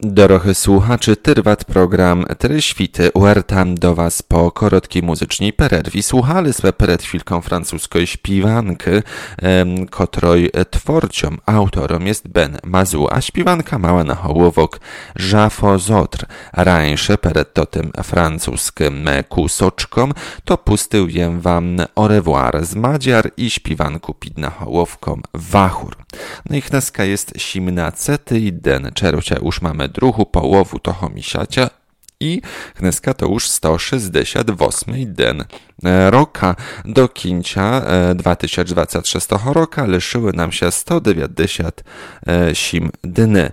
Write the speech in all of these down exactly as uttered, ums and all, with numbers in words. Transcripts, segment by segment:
Dorochy słuchaczy, Tyrwat program Try świty uertam do was po korotkiej muzycznej pererwi. Słuchaliśmy przed chwilką francuskiej śpiwanki, em, kotroj tworcią, autorom jest Ben Mazu, a śpiwanka mała na hołowok Żafo Zotr. Rańsze przed to tym francuskim kusoczkom to pustył jem wam au revoir z Madziar i śpiwanku pid na hołowkom Wachur. No i chneska jest simna cety i den czerucia już mamy druhu połowu toho misiacia i chneska to już sto sześćdziesiąt osiem den roka do kincia dwa tysiące dwudziestego szóstego roka leszyły nam się sto dziewięćdziesiąt osiem dny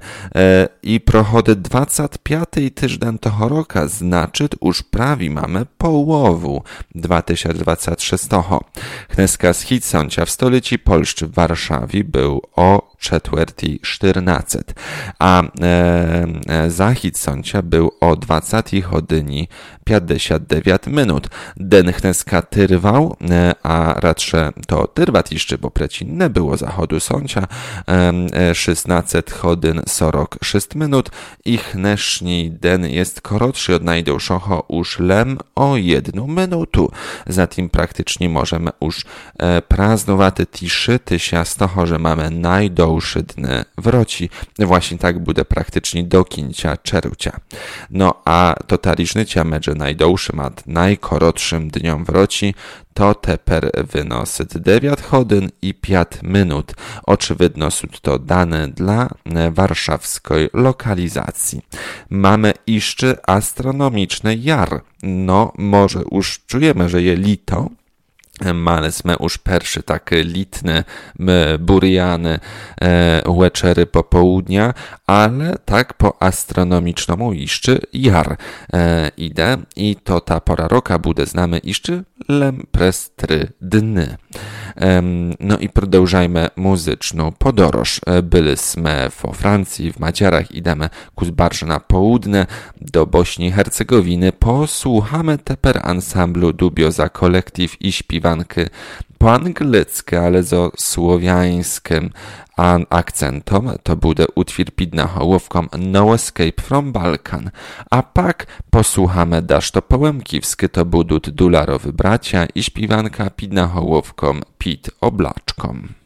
i prochody dwudziesty piąty tydzień toho roka znaczy już prawie mamy połowu dwa tysiące dwudziestego szóstego. Chneska z Hitsącia w stolicy Polszczy w Warszawie był o czwartej czternaście, a e, e, za Hitsącia był o dwudziestej godzinie pięćdziesiąt dziewięć minut. Den chneska tyrwał, e, a raczej to tyrwat jeszcze, bo precinne było zachodu sącia, e, szesnaście godzin czterdzieści sześć minut i chneszni den jest korotszy od najdłuższego już lem o jedną minutu. Zatem praktycznie możemy już e, praznować tiszyty się z toho, że mamy najdłuższy dny w roci. Właśnie tak będzie praktycznie do kincia czerucia. No a to tariżnycia medże najdłuższym, a najkorotszym dniom w roci to teper wynosi dziewięć godzin i pięć minut. Oczywidno są to dane dla warszawskiej lokalizacji. Mamy jeszcze astronomiczny jar. No, może już czujemy, że je lito, maliśmy już pierwszy taki litny, burjany e, wieczery popołudnia, ale tak po astronomicznemu jeszcze jar e, idę i to ta pora roka bude znamy jeszcze lem pres trzy dny. E, no i продовжajmy muzyczną podróż. Byliśmy w Francji, w Madziarach, idziemy ku bardziej na południe do Bośni i Hercegowiny. Posłuchamy teper ansamblu Dubioza kolektyw i śpiwanki po angielsku, ale zo słowiańskim akcentom. To bude utwór pid na hołowkom No Escape from Balkan. A pak posłuchamy daszto połemkiwskie, to budut dularowy bracia i śpiwanka pid na hołowkom pid oblaczkom.